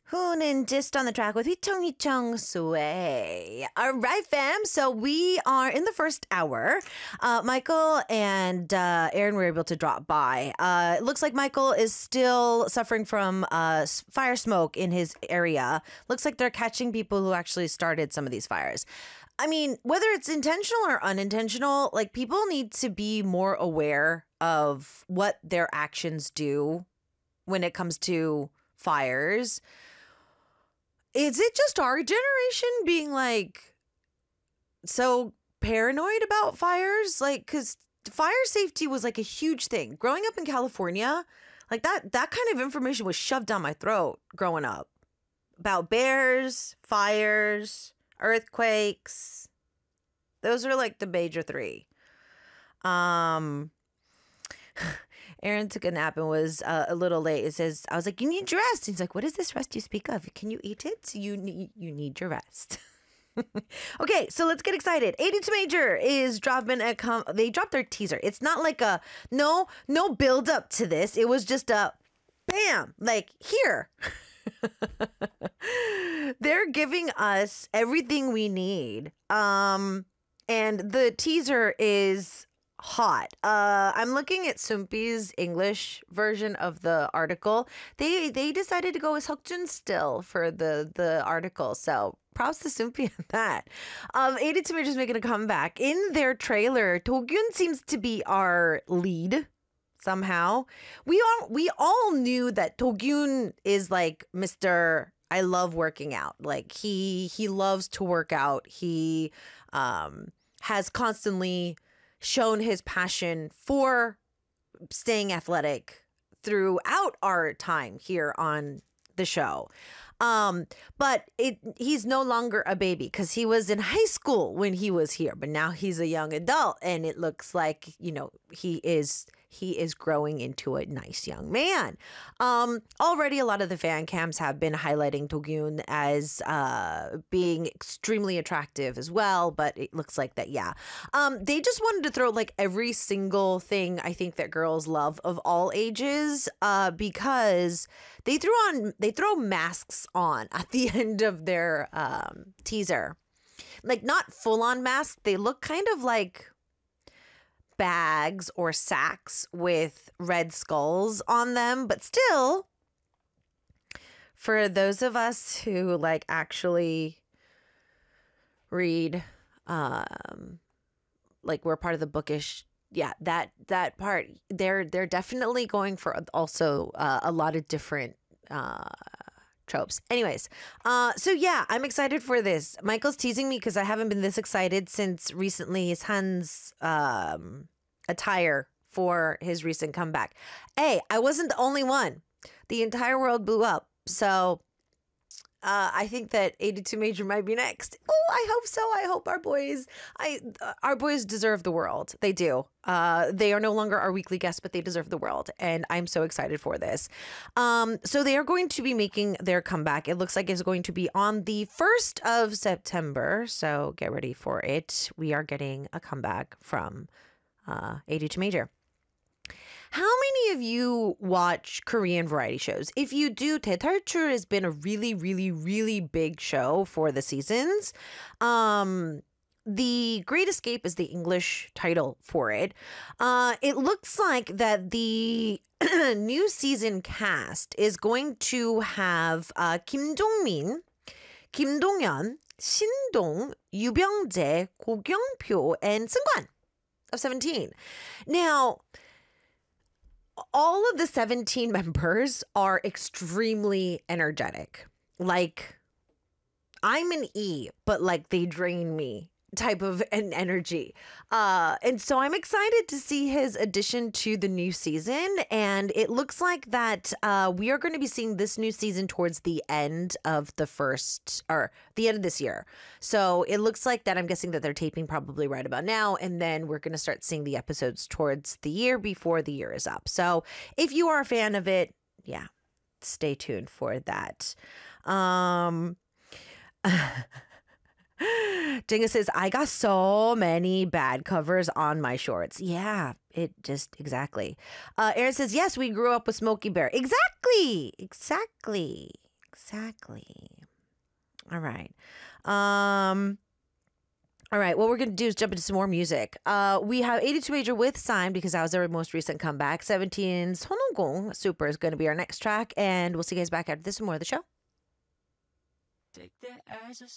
Hoon and Just on the Track with Hee Sway. All right, fam. So we are in the first hour. Michael and Aaron were able to drop by. It looks like Michael is still suffering from fire smoke in his area. Looks like they're catching people who actually started some of these fires. I mean, whether it's intentional or unintentional, like people need to be more aware of what their actions do when it comes to fires. Is it just our generation being like so paranoid about fires? Like, because fire safety was like a huge thing. Growing up in California, like that kind of information was shoved down my throat growing up about bears, fires, earthquakes. Those are like the major three. Aaron took a nap and was a little late. It says, I was like, you need your rest. He's like, what is this rest you speak of? Can you eat it? You need your rest. Okay, so let's get excited. 82 Major is dropping they dropped their teaser. It's not like a no build up to this. It was just a bam, like here. They're giving us everything we need. And the teaser is hot. I'm looking at Soompi's English version of the article. They decided to go with Seokjun still for the article. So props to Soompi on that. 82 Major is making a comeback. In their trailer, Do-gyun seems to be our lead somehow. We all knew that Do-gyun is like Mr. I love working out. Like he loves to work out. He has constantly shown his passion for staying athletic throughout our time here on the show. But he's no longer a baby because he was in high school when he was here, but now he's a young adult and it looks like, he is growing into a nice young man. Already a lot of the fan cams have been highlighting Do-gyun as being extremely attractive as well, but it looks like that, yeah. They just wanted to throw like every single thing I think that girls love of all ages because they throw masks on at the end of their teaser. Like not full on masks, they look kind of like bags or sacks with red skulls on them, but still, for those of us who like actually read, like we're part of the bookish, yeah, that part, they're definitely going for also a lot of different tropes. Anyways, so yeah, I'm excited for this. Michael's teasing me because I haven't been this excited since recently his Han's attire for his recent comeback. Hey, I wasn't the only one. The entire world blew up. So I think that 82 Major might be next. Oh, I hope so. I hope our boys deserve the world. They do. They are no longer our weekly guests, but they deserve the world. And I'm so excited for this. So they are going to be making their comeback. It looks like it's going to be on the 1st of September. So get ready for it. We are getting a comeback from 82 Major. How many of you watch Korean variety shows? If you do, 대탈출 has been a really, really, really big show for the seasons. The Great Escape is the English title for it. It looks like that the new season cast is going to have Kim Dong-min, Kim Dong-yeon, Shin-dong, Yoo Byung-jae, Go Kyung-pyo, and Seungkwan of 17. Now, all of the 17 members are extremely energetic. Like, I'm an E, but like they drain me type of an energy. And so I'm excited to see his addition to the new season. And it looks like that we are going to be seeing this new season towards the end of the end of this year. So it looks like that I'm guessing that they're taping probably right about now. And then we're going to start seeing the episodes towards the year before the year is up. So if you are a fan of it, yeah, stay tuned for that. Jenga says, I got so many bad covers on my shorts. Yeah, it just exactly. Aaron says, yes, we grew up with Smokey Bear. Exactly. Exactly. All right. Um, all right. What we're going to do is jump into some more music. We have 82 Major with Sign because that was their most recent comeback. 17's Honongong Super is going to be our next track. And we'll see you guys back after this and more of the show. Take that as a